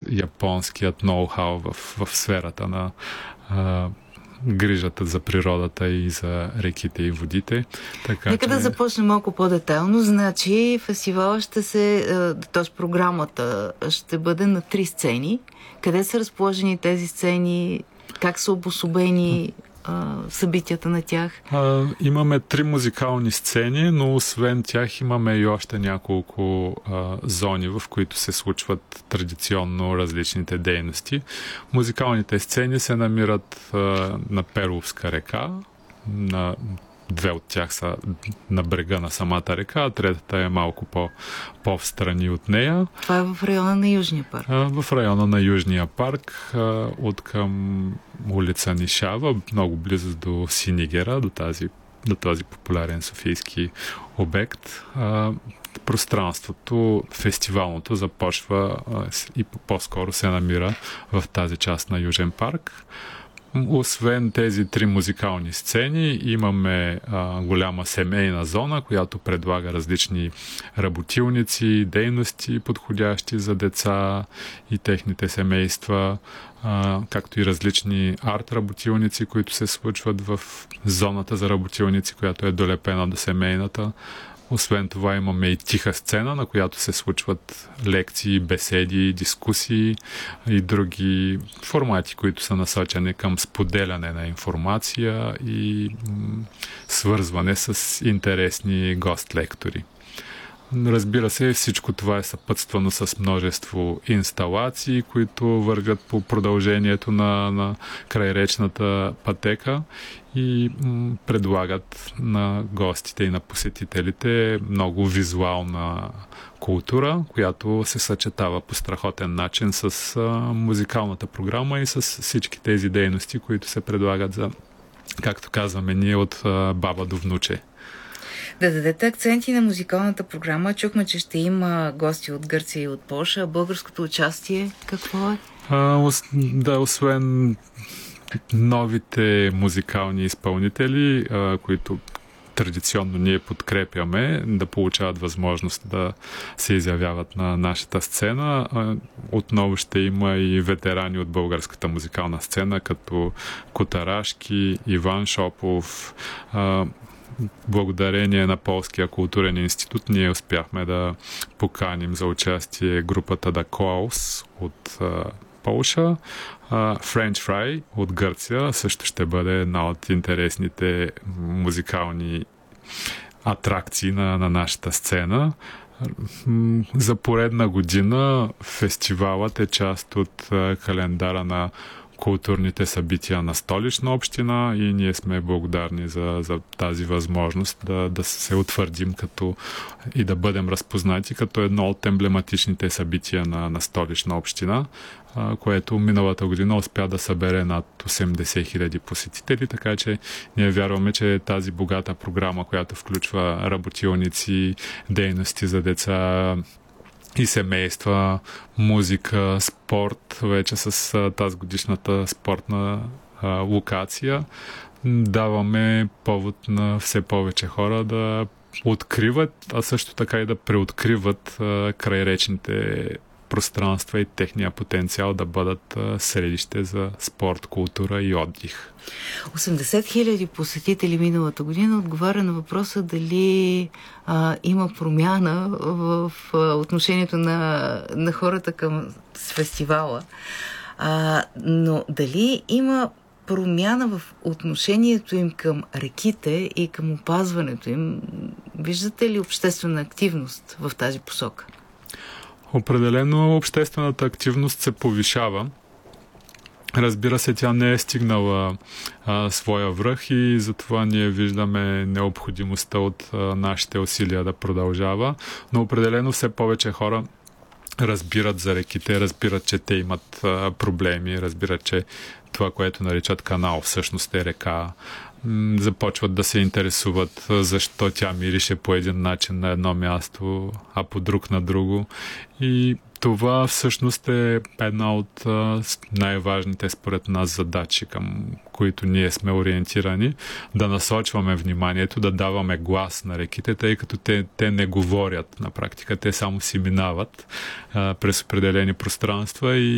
японският ноу-хау в сферата на грижата за природата и за реките и водите. Нека да започнем малко по-детайлно. Значи фестивала т.е. програмата ще бъде на 3 сцени. Къде са разположени тези сцени? Как са обособени събитията на тях? Имаме 3 музикални сцени, но освен тях имаме и още няколко зони, в които се случват традиционно различните дейности. Музикалните сцени се намират на Перловска река. Две от тях са на брега на самата река, а третата е малко по-встрани от нея. Това е в района на Южния парк? В района на Южния парк, от към улица Нишава, много близо до Синигера, до този популярен софийски обект. Пространството, фестивалното, започва и по-скоро се намира в тази част на Южен парк. Освен тези 3 музикални сцени, имаме голяма семейна зона, която предлага различни работилници, дейности, подходящи за деца и техните семейства, както и различни арт-работилници, които се случват в зоната за работилници, която е долепена до семейната. Освен това имаме и тиха сцена, на която се случват лекции, беседи, дискусии и други формати, които са насочени към споделяне на информация и свързване с интересни гост-лектори. Разбира се, всичко това е съпътствано с множество инсталации, които вървят по продължението на крайречната пътека и предлагат на гостите и на посетителите много визуална култура, която се съчетава по страхотен начин с музикалната програма и с всички тези дейности, които се предлагат за, както казваме ние, от баба до внуче. Да дадете акценти на музикалната програма. Чухме, че ще има гости от Гърция и от Полша. Българското участие какво е? Освен новите музикални изпълнители, които традиционно ние подкрепяме, да получават възможност да се изявяват на нашата сцена. Отново ще има и ветерани от българската музикална сцена, като Котарашки, Иван Шопов. Благодарение на Полския културен институт ние успяхме да поканим за участие групата The Claws от Полша. French Fry от Гърция също ще бъде една от интересните музикални атракции на нашата сцена. За поредна година фестивалът е част от календара на културните събития на Столична община и ние сме благодарни за тази възможност да се утвърдим и да бъдем разпознати като едно от емблематичните събития на Столична община, което миналата година успя да събере над 80 000 посетители, така че ние вярваме, че тази богата програма, която включва работилници, дейности за деца и семейства, музика, спорт, вече с тази годишната спортна локация, даваме повод на все повече хора да откриват, а също така и да преоткриват крайречните пространства и техния потенциал да бъдат средище за спорт, култура и отдих. 80 000 посетители миналата година отговаря на въпроса дали има промяна в отношението на хората към фестивала. Но дали има промяна в отношението им към реките и към опазването им? Виждате ли обществена активност в тази посока? Определено обществената активност се повишава. Разбира се, тя не е стигнала своя връх и затова ние виждаме необходимостта от нашите усилия да продължава, но определено все повече хора разбират за реките, разбират, че те имат проблеми, разбират, че това, което наричат канал, всъщност е река. Започват да се интересуват защо тя мирише по един начин на едно място, а по друг на друго. И това всъщност е една от най-важните според нас задачи, към които ние сме ориентирани, да насочваме вниманието, да даваме глас на реките, тъй като те не говорят на практика, те само си минават през определени пространства и